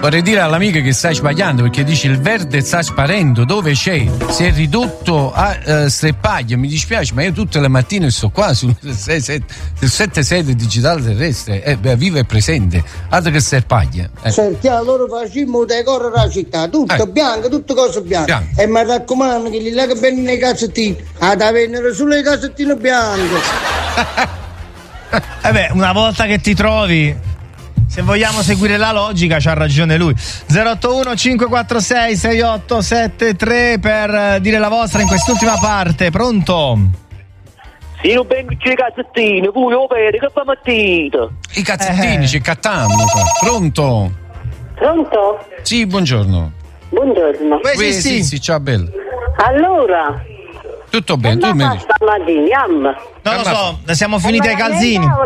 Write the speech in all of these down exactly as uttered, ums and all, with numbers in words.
Vorrei dire all'amica che stai sbagliando, perché dici il verde sta sparendo, dove c'è? Si è ridotto a uh, streppaglie, mi dispiace, ma io tutte le mattine sto qua sul sette sei del digitale terrestre, eh, beh, vivo e presente, altro che streppaglie. Eh. Senti, allora facciamo un decoro della città, tutto eh. bianco, tutte cose bianche. Bianco. E mi raccomando che li lega bene nei cassettini, ad avvenire sulle cassettine bianche. Eh beh, una volta che ti trovi, se vogliamo seguire la logica, c'ha ragione lui. zero otto uno cinque quattro sei sei otto sette tre per dire la vostra in quest'ultima parte. Pronto? Sì, non vengo i cazzettini, voi lo vedi che fa mattina. I cazzettini eh. ci cattanno. Pronto? Pronto? Sì, buongiorno. Buongiorno. Beh, sì, sì, sì, ciao bella. Allora, tutto bene, tu mi dici? Non lo so, siamo finiti ai calzini. No,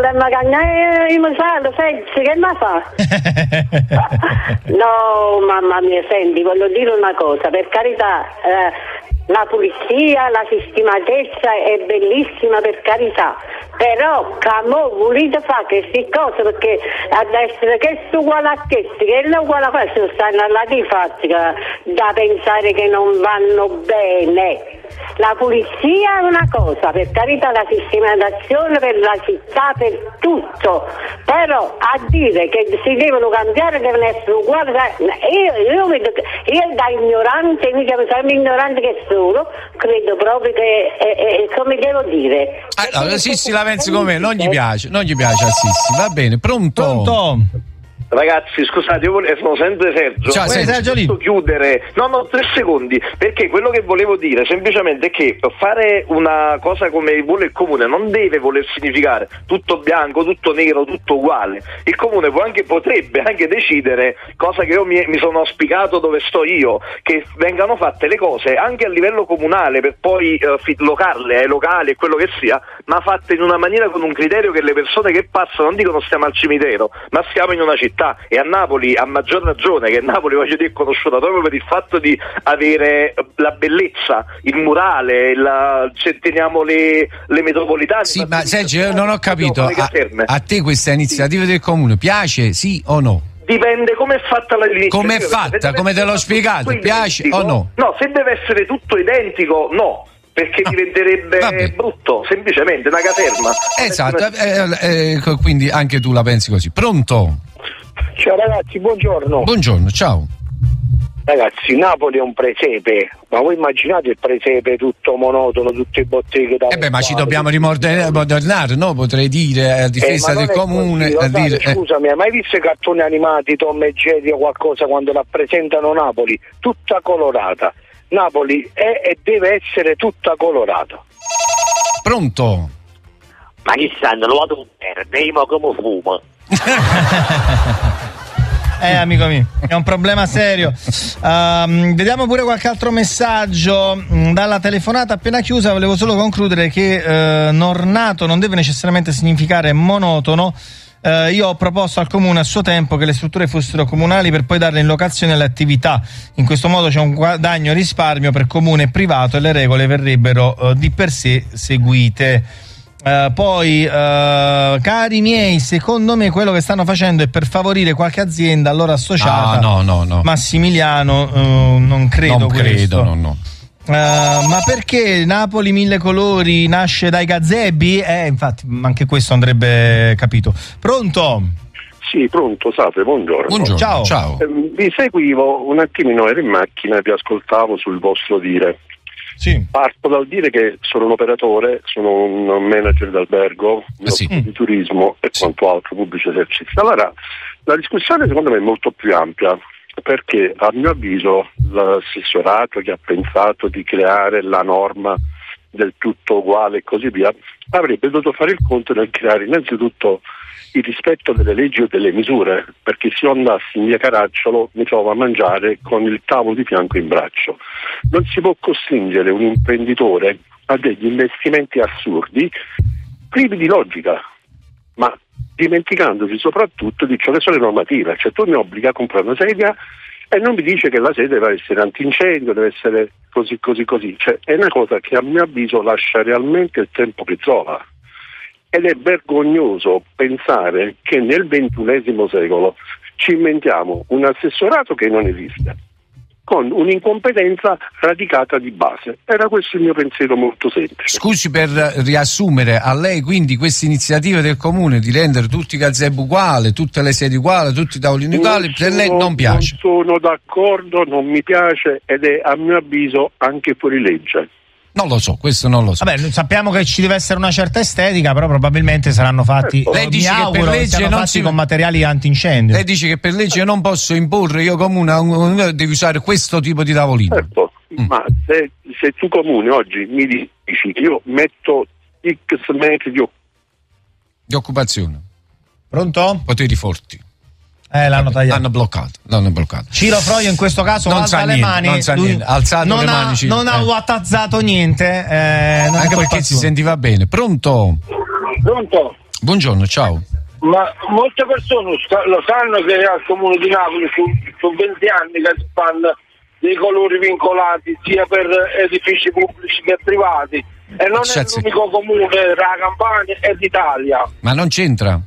mamma mia, senti, voglio dire una cosa, per carità, eh, la pulizia, la sistematezza è bellissima, per carità, però come volete fare queste cose, perché ad essere che è uguale a questi, che è uguale a questo, stanno alla di fatti da pensare che non vanno bene. La pulizia è una cosa, per carità, la sistematazione per la città, per tutto, però a dire che si devono cambiare, devono essere uguali, io, io vedo che io da ignorante, mica sempre ignorante che sono, credo proprio che è, è, come devo dire. Allora, Sissi la pensi come me, non gli piace, non gli piace a Sissi, va bene, pronto? Pronto? Ragazzi, scusate, io volevo, sono sempre Sergio. Ciao, Sergio lì. Chiudere. No, no, tre secondi, perché quello che volevo dire semplicemente è che fare una cosa come vuole il comune non deve voler significare tutto bianco, tutto nero, tutto uguale. Il comune può anche, potrebbe anche decidere, cosa che io mi, mi sono auspicato dove sto io, che vengano fatte le cose anche a livello comunale per poi uh, locarle ai locali e quello che sia, ma fatte in una maniera con un criterio che le persone che passano non dicono stiamo al cimitero, ma stiamo in una città. E a Napoli, a maggior ragione, che Napoli, voglio dire, è conosciuta proprio per il fatto di avere la bellezza, il murale, la, se teniamo le, le metropolitane. Sì, ma Sergio, io non ho capito, a, a te questa iniziativa sì. del comune piace, sì o no? Dipende come è fatta la linea. Come è fatta, come te l'ho spiegato, piace o no? No, se deve essere tutto identico, no. Perché no. diventerebbe brutto, semplicemente una caserma. Esatto, eh, eh, quindi anche tu la pensi così. Pronto? Ciao ragazzi, buongiorno. Buongiorno, ciao. Ragazzi, Napoli è un presepe, ma voi immaginate il presepe tutto monotono, tutte botteghe da... Eh beh, ma ci dobbiamo rimodernare, no? Potrei dire, a difesa eh, del comune... Così, a dire, sai, scusami, hai mai visto i cartoni animati, Tom e Jerry o qualcosa quando rappresentano Napoli? Tutta colorata. Napoli è e deve essere tutta colorata. Pronto? Ma chi stanno? Lo vado verde, ma come fumo. Eh amico mio, è un problema serio. Um, vediamo pure qualche altro messaggio dalla telefonata appena chiusa. Volevo solo concludere che uh, nornato non deve necessariamente significare monotono. Uh, io ho proposto al comune a suo tempo che le strutture fossero comunali per poi darle in locazione alle attività. In questo modo c'è un guadagno risparmio per comune e privato e le regole verrebbero uh, di per sé seguite. Uh, poi uh, cari miei, secondo me quello che stanno facendo è per favorire qualche azienda allora associata. No, no, no, no. Massimiliano, uh, non credo non questo. credo, no, no. Uh, ma perché Napoli mille colori nasce dai gazebbi? Eh, infatti, anche questo andrebbe capito. Pronto? Sì, pronto, salve, buongiorno. Buongiorno, ciao. ciao. Eh, vi seguivo un attimino, ero in macchina e vi ascoltavo sul vostro dire. Sì. Parto dal dire che sono un operatore, sono un manager d'albergo, ah, sì. di turismo e sì. quanto altro, pubblico esercizio. Allora, la discussione secondo me è molto più ampia, perché a mio avviso l'assessorato che ha pensato di creare la norma del tutto uguale e così via avrebbe dovuto fare il conto nel creare innanzitutto il rispetto delle leggi o delle misure, perché se io andassi in via Caracciolo mi trovo a mangiare con il tavolo di fianco in braccio. Non si può costringere un imprenditore a degli investimenti assurdi privi di logica, ma dimenticandosi soprattutto di ciò che sono le normative. Cioè tu mi obbliga a comprare una sedia e non mi dice che la sedia deve essere antincendio, deve essere così così così. Cioè è una cosa che a mio avviso lascia realmente il tempo che trova. Ed è vergognoso pensare che nel ventunesimo secolo ci inventiamo un assessorato che non esiste, con un'incompetenza radicata di base. Era questo il mio pensiero molto semplice. Scusi per riassumere, a lei quindi questa iniziativa del comune di rendere tutti i gazebo uguali, tutte le sedi uguali, tutti i tavolini uguali, per lei non piace? Non sono d'accordo, non mi piace ed è a mio avviso anche fuori legge. Non lo so, questo non lo so. Vabbè, sappiamo che ci deve essere una certa estetica, però probabilmente saranno fatti. Certo. Lei dice che per legge non si... con materiali antincendio. Lei dice che per legge non posso imporre, io comune devi usare questo tipo di tavolino. Certo, mm. ma se, se tu comune oggi mi dici che io metto X metri di, di occupazione. Pronto? Poteri forti. Eh, l'hanno tagliato. L'hanno bloccato, l'hanno bloccato. Ciro Froio in questo caso non alza sa le niente, mani. Non sa niente, alzato non le ha, mani. Ciro. Non ha eh. wattazzato niente. Eh, non Anche perché si sentiva bene. Pronto? Pronto? Buongiorno, ciao. Ma molte persone lo sanno che al Comune di Napoli sono venti anni che si fanno dei colori vincolati sia per edifici pubblici che privati. E non è l'unico comune della Campania e d'Italia. Ma non c'entra.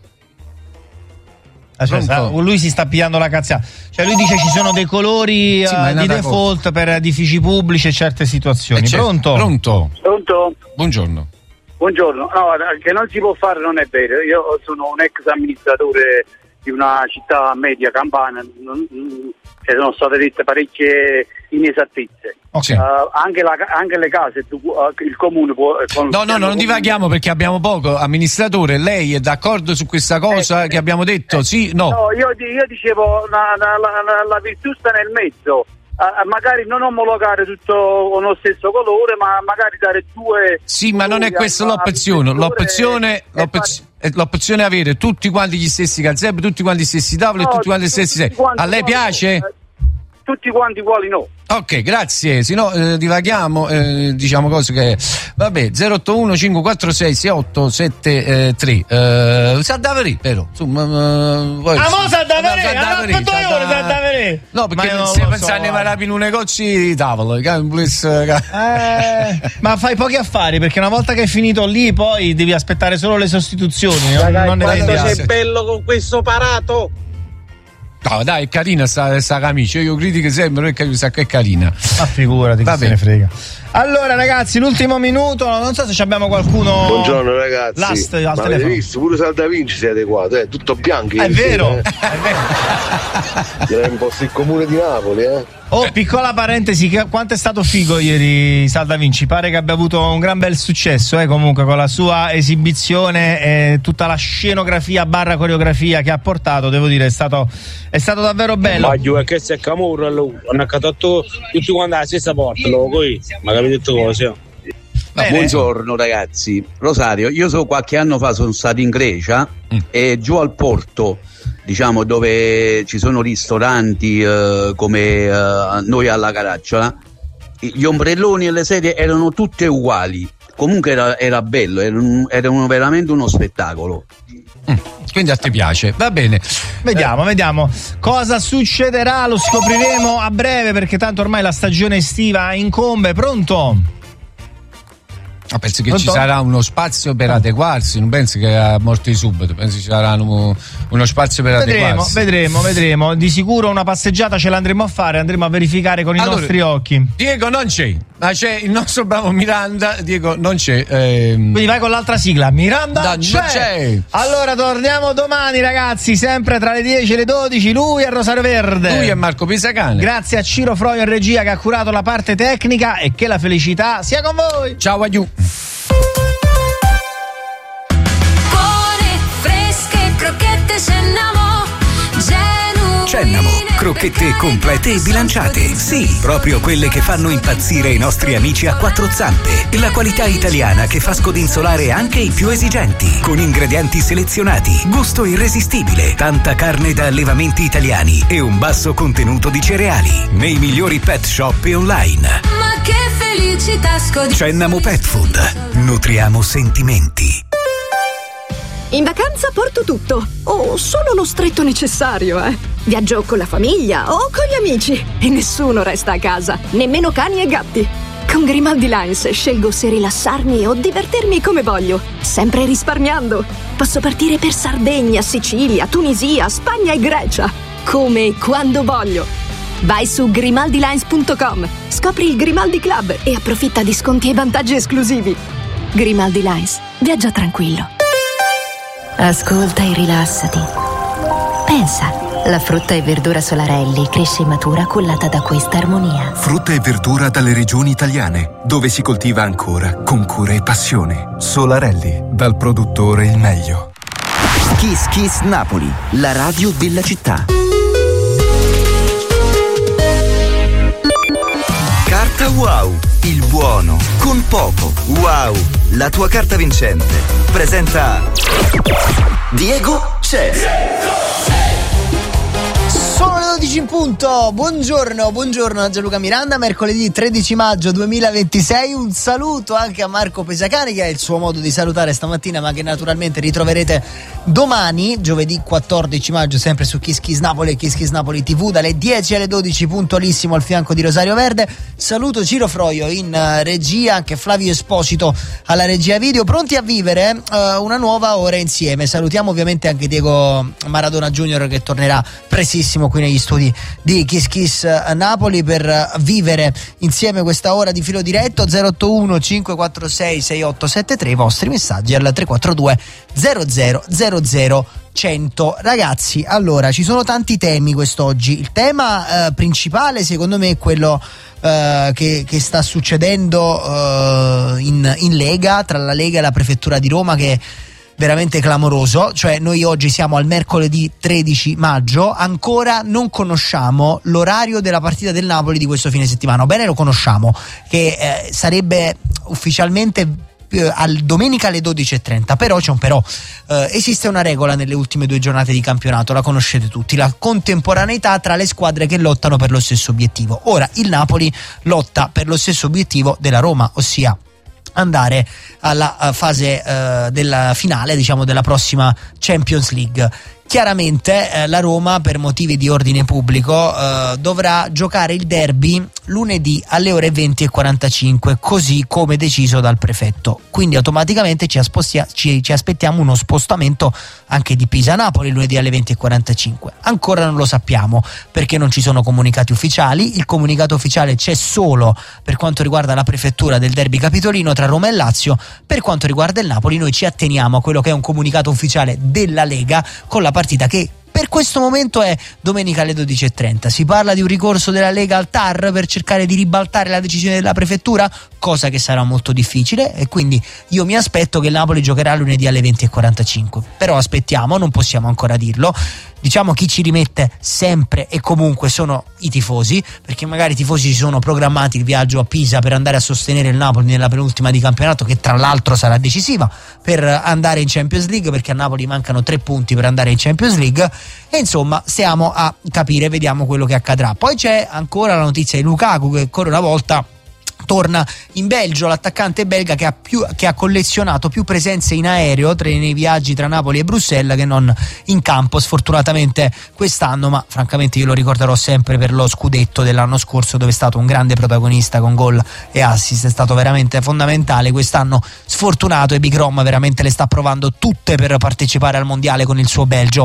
Aspetta, lui si sta pigliando la cazzata. Cioè lui dice ci sono dei colori sì, uh, di default cosa. Per edifici pubblici e certe situazioni. Eh, Pronto? Pronto? Pronto? Buongiorno. Buongiorno. No, che non si può fare non è vero. Io sono un ex amministratore di una città media campana, non, che sono state dette parecchie inesattezze. Okay. Uh, anche, la, anche le case, tu, uh, il comune può... Con, no, no, no, non divaghiamo perché abbiamo poco. Amministratore, lei è d'accordo su questa cosa eh, che abbiamo detto? Eh, sì, no? No, io, io dicevo la, la, la, la virtù sta nel mezzo. Uh, magari non omologare tutto lo stesso colore, ma magari dare due... Sì, ma non è questa l'opzione. L'opzione, l'opzione, l'opzione è avere tutti quanti gli stessi gazebo, tutti quanti gli stessi tavoli no, e tutti quanti gli stessi... A lei piace? Uguali, tutti quanti uguali no. Ok, grazie, se no eh, divaghiamo, eh, diciamo cose che... Vabbè, zero otto uno cinque quattro sei sei otto sette tre. Eh, Saldaveri, però. Insomma, uh, voi... Ah, mo Saldaveri, a otto ore Saldaveri. No, perché non se pensare so, a in un negozio di tavolo, eh, ma fai pochi affari, perché una volta che è finito lì poi devi aspettare solo le sostituzioni. Ragazzi, non ne quando sei bello con questo parato. No, dai, è carina sta, sta camicia. Io critico sempre perché sa che è carina. Ma figurati, che se ne frega. Allora, ragazzi, l'ultimo minuto. Non so se abbiamo qualcuno. Buongiorno, ragazzi. Last, al ma telefono. avete visto? Pure Saldavinci si è adeguato, è eh? tutto bianco. È vero, eh? è vero. Direi un po' il comune di Napoli, eh. Oh, piccola parentesi, che, quanto è stato figo ieri Saldavinci? Pare che abbia avuto un gran bel successo, eh, comunque, con la sua esibizione e tutta la scenografia barra coreografia che ha portato, devo dire, è stato, è stato davvero bello. Ma io è che se Camurro hanno accattato tutti quanti alla stessa porta, lo qui, ma capite tutte cose. Bene. Buongiorno ragazzi, Rosario, io so qualche anno fa sono stato in Grecia mm. e giù al porto, diciamo, dove ci sono ristoranti eh, come eh, noi alla Caracciola, gli ombrelloni e le sedie erano tutte uguali, comunque era, era bello, era, un, era un, veramente uno spettacolo. Mm. Quindi a te piace, va bene. Vediamo, eh. vediamo cosa succederà, lo scopriremo a breve perché tanto ormai la stagione estiva incombe. Pronto? Ah, penso che Pronto? Ci sarà uno spazio per adeguarsi, non penso che a morte di subito, penso ci sarà uno, uno spazio per vedremo, adeguarsi. Vedremo, vedremo, di sicuro una passeggiata ce l'andremo a fare, andremo a verificare con i allora, nostri occhi. Diego non c'è, ma c'è il nostro bravo Miranda, Diego non c'è. Ehm... Quindi vai con l'altra sigla, Miranda da, c'è. c'è. Allora torniamo domani ragazzi, sempre tra le dieci e le dodici, lui è Rosario Verde. Lui è Marco Pisacane. Grazie a Ciro Froio in regia che ha curato la parte tecnica e che la felicità sia con voi. Ciao aiù. Cennamo, crocchette complete e bilanciate. Sì, proprio quelle che fanno impazzire i nostri amici a quattro zampe. La qualità italiana che fa scodinzolare anche i più esigenti. Con ingredienti selezionati, gusto irresistibile, tanta carne da allevamenti italiani e un basso contenuto di cereali. Nei migliori pet shop e online. Ma che felicità scodinzolare. Cennamo Pet Food. Nutriamo sentimenti. In vacanza porto tutto, o solo lo stretto necessario, eh. Viaggio con la famiglia o con gli amici e nessuno resta a casa, nemmeno cani e gatti. Con Grimaldi Lines scelgo se rilassarmi o divertirmi come voglio, sempre risparmiando. Posso partire per Sardegna, Sicilia, Tunisia, Spagna e Grecia. come e quando voglio. Vai su grimaldi lines punto com, scopri il Grimaldi Club e approfitta di sconti e vantaggi esclusivi. Grimaldi Lines, viaggia tranquillo. Ascolta e rilassati. Pensa, la frutta e verdura Solarelli cresce e matura cullata da questa armonia. Frutta e verdura dalle regioni italiane, dove si coltiva ancora con cura e passione. Solarelli, dal produttore il meglio. Kiss Kiss Napoli, la radio della città. Carta Wow, il buono con poco. Wow, la tua carta vincente. Presenta Diego c'è. Sono le dodici in punto, buongiorno, buongiorno a Gianluca Miranda, mercoledì tredici maggio duemilaventisei, un saluto anche a Marco Pesacani che è il suo modo di salutare stamattina ma che naturalmente ritroverete domani, giovedì quattordici maggio, sempre su Kiss Kiss Napoli e Kiss Kiss Napoli tivù dalle dieci alle dodici, puntualissimo al fianco di Rosario Verde. Saluto Ciro Froio in uh, regia, anche Flavio Esposito alla regia video, pronti a vivere uh, una nuova ora insieme. Salutiamo ovviamente anche Diego Maradona Junior che tornerà prestissimo qui negli studi di Kiss Kiss Napoli per vivere insieme questa ora di filo diretto. Zero otto uno cinque quattro sei sei otto sette tre, i vostri messaggi al tre quattro due zero zero zero zero cento. Ragazzi, allora ci sono tanti temi quest'oggi. Il tema eh, principale secondo me è quello eh, che, che sta succedendo eh, in, in Lega, tra la Lega e la Prefettura di Roma, che veramente clamoroso. Cioè noi oggi siamo al mercoledì tredici maggio, ancora non conosciamo l'orario della partita del Napoli di questo fine settimana. Bene, lo conosciamo, che eh, sarebbe ufficialmente eh, al domenica alle dodici e trenta, però c'è un però. Eh, esiste una regola nelle ultime due giornate di campionato, la conoscete tutti, la contemporaneità tra le squadre che lottano per lo stesso obiettivo. Ora il Napoli lotta per lo stesso obiettivo della Roma, ossia andare alla fase uh, della finale, diciamo, della prossima Champions League. Chiaramente eh, la Roma, per motivi di ordine pubblico, eh, dovrà giocare il derby lunedì alle ore venti e quarantacinque, così come deciso dal prefetto. Quindi automaticamente ci, aspostia- ci, ci aspettiamo uno spostamento anche di Pisa-Napoli lunedì alle venti e quarantacinque. Ancora non lo sappiamo perché non ci sono comunicati ufficiali. Il comunicato ufficiale c'è solo per quanto riguarda la prefettura del derby capitolino tra Roma e Lazio. Per quanto riguarda il Napoli noi ci atteniamo a quello che è un comunicato ufficiale della Lega con la partita che per questo momento è domenica alle dodici e trenta. Si parla di un ricorso della Lega al T A R per cercare di ribaltare la decisione della prefettura, cosa che sarà molto difficile, e quindi io mi aspetto che il Napoli giocherà lunedì alle venti e quarantacinque. Però aspettiamo, non possiamo ancora dirlo. Diciamo chi ci rimette sempre e comunque sono i tifosi, perché magari i tifosi si sono programmati il viaggio a Pisa per andare a sostenere il Napoli nella penultima di campionato, che tra l'altro sarà decisiva per andare in Champions League, perché a Napoli mancano tre punti per andare in Champions League. E insomma stiamo a capire, vediamo quello che accadrà. Poi c'è ancora la notizia di Lukaku, che ancora una volta torna in Belgio, l'attaccante belga che ha, più, che ha collezionato più presenze in aereo tra, nei viaggi tra Napoli e Bruxelles che non in campo, sfortunatamente quest'anno, ma francamente io lo ricorderò sempre per lo scudetto dell'anno scorso, dove è stato un grande protagonista con gol e assist, è stato veramente fondamentale. Quest'anno sfortunato e Big Rom veramente le sta provando tutte per partecipare al mondiale con il suo Belgio.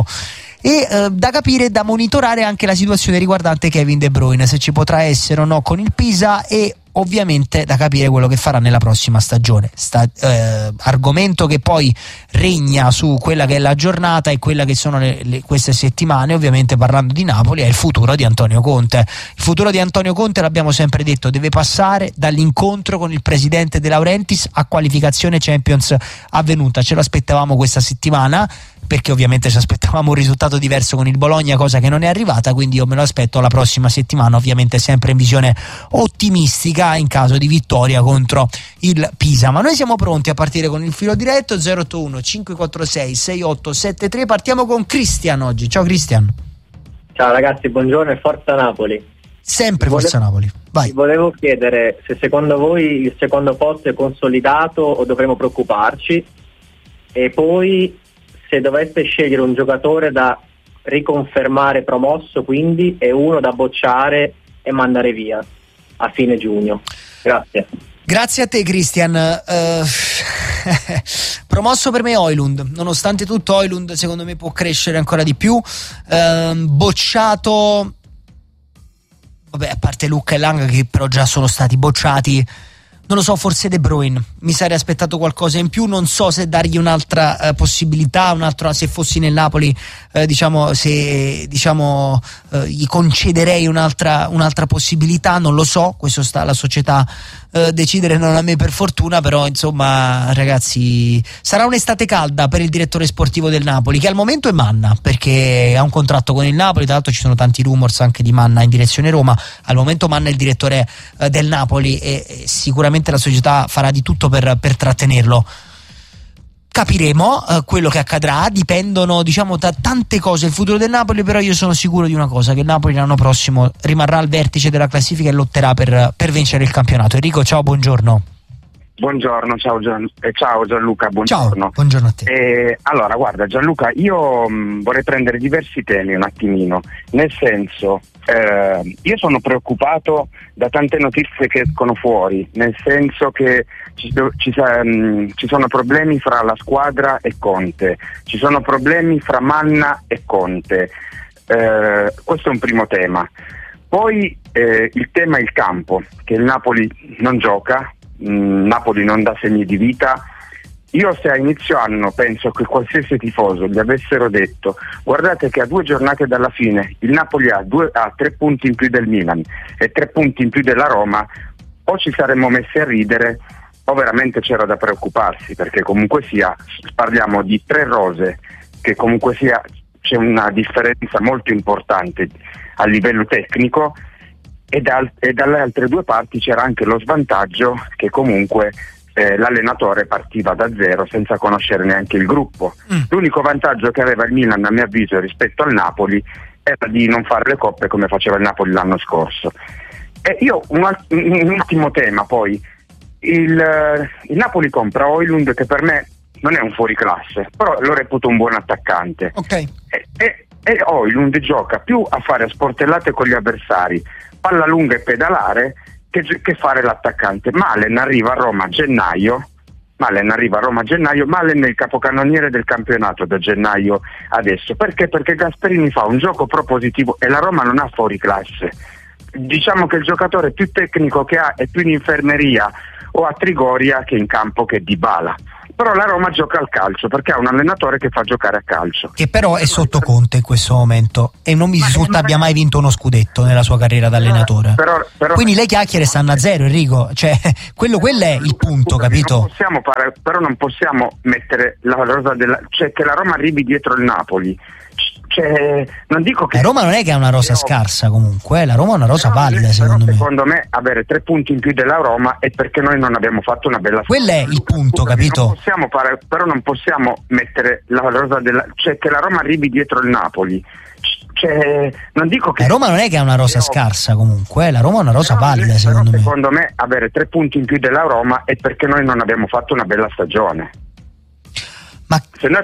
E eh, da capire e da monitorare anche la situazione riguardante Kevin De Bruyne, se ci potrà essere o no con il Pisa, e ovviamente da capire quello che farà nella prossima stagione. Sta, eh, argomento che poi regna su quella che è la giornata e quella che sono le, le, queste settimane, ovviamente parlando di Napoli, è il futuro di Antonio Conte. Il futuro di Antonio Conte, l'abbiamo sempre detto, deve passare dall'incontro con il presidente De Laurentiis a qualificazione Champions avvenuta. Ce lo aspettavamo questa settimana, perché ovviamente ci aspettavamo un risultato diverso con il Bologna, cosa che non è arrivata, quindi io me lo aspetto la prossima settimana, ovviamente sempre in visione ottimistica in caso di vittoria contro il Pisa. Ma noi siamo pronti a partire con il filo diretto. Zero otto uno cinque quattro sei sei otto sette tre. Partiamo con Cristian oggi. Ciao Cristian. Ciao ragazzi, buongiorno e forza Napoli. Sempre forza volevo, Napoli. Vai. Volevo chiedere se secondo voi il secondo posto è consolidato o dovremo preoccuparci, e poi se doveste scegliere un giocatore da riconfermare promosso, quindi, e uno da bocciare e mandare via a fine giugno. Grazie. Grazie a te Christian. Uh, promosso per me Højlund, nonostante tutto Højlund secondo me può crescere ancora di più. Uh, bocciato, vabbè, a parte Lucca e Lang che però già sono stati bocciati, non lo so, forse De Bruyne, mi sarei aspettato qualcosa in più, non so se dargli un'altra uh, possibilità, un'altra, se fossi nel Napoli uh, diciamo se diciamo uh, gli concederei un'altra, un'altra possibilità, non lo so, questo sta alla società uh, decidere, non a me per fortuna, però insomma ragazzi sarà un'estate calda per il direttore sportivo del Napoli, che al momento è Manna, perché ha un contratto con il Napoli, tra l'altro ci sono tanti rumors anche di Manna in direzione Roma, al momento Manna è il direttore uh, del Napoli e, e sicuramente la società farà di tutto per, per trattenerlo. Capiremo uh, quello che accadrà, dipendono diciamo da tante cose il futuro del Napoli, però io sono sicuro di una cosa, che il Napoli l'anno prossimo rimarrà al vertice della classifica e lotterà per, per vincere il campionato. Enrico, ciao, buongiorno. Buongiorno, ciao, Gian, eh, ciao Gianluca, buongiorno. Ciao, buongiorno a te. Eh, allora, guarda Gianluca, io mh, vorrei prendere diversi temi un attimino, nel senso, eh, io sono preoccupato da tante notizie che escono fuori, nel senso che ci, ci, mh, ci sono problemi fra la squadra e Conte, ci sono problemi fra Manna e Conte, eh, questo è un primo tema. Poi eh, il tema è il campo, che il Napoli non gioca, Napoli non dà segni di vita. Io se a inizio anno penso che qualsiasi tifoso gli avessero detto guardate che a due giornate dalla fine il Napoli ha, due, ha tre punti in più del Milan e tre punti in più della Roma, o ci saremmo messi a ridere o veramente c'era da preoccuparsi, perché comunque sia parliamo di tre rose che comunque sia c'è una differenza molto importante a livello tecnico. E, dal, e dalle altre due parti c'era anche lo svantaggio che comunque eh, l'allenatore partiva da zero senza conoscere neanche il gruppo. Mm. L'unico vantaggio che aveva il Milan, a mio avviso, rispetto al Napoli era di non fare le coppe come faceva il Napoli l'anno scorso. E io un, un ultimo tema poi, il, il Napoli compra Højlund, che per me non è un fuoriclasse, però lo reputo un buon attaccante. Okay. E, e, e Højlund gioca più a fare sportellate con gli avversari, palla lunga e pedalare, che, che fare l'attaccante. Malen arriva a Roma a gennaio, Malen arriva a Roma a gennaio, Malen è il capocannoniere del campionato da gennaio adesso. Perché? Perché Gasperini fa un gioco propositivo e la Roma non ha fuoriclasse. Diciamo che il giocatore più tecnico che ha è più in infermeria o a Trigoria che in campo, che è Dybala. Però la Roma gioca al calcio perché ha un allenatore che fa giocare a calcio, che però è sotto Conte in questo momento e non mi risulta abbia mai vinto uno scudetto nella sua carriera da allenatore. Però, però, quindi le chiacchiere stanno a zero, Enrico, cioè quello, quello è il punto, capito? Non possiamo fare, però non possiamo mettere la rosa della, cioè che la Roma arrivi dietro il Napoli. Cioè, non dico che la Roma non è che ha una rosa scarsa comunque, eh? La Roma ha una rosa però, valida però secondo me. Secondo me avere tre punti in più della Roma è perché noi non abbiamo fatto una bella quello è il punto, capito? Non possiamo fare, però non possiamo mettere la rosa della, cioè che la Roma arrivi dietro il Napoli. Cioè, non dico che la Roma non è che ha una rosa scarsa comunque, eh? La Roma ha una rosa però, valida però secondo me. Secondo me avere tre punti in più della Roma è perché noi non abbiamo fatto una bella stagione. Ma se noi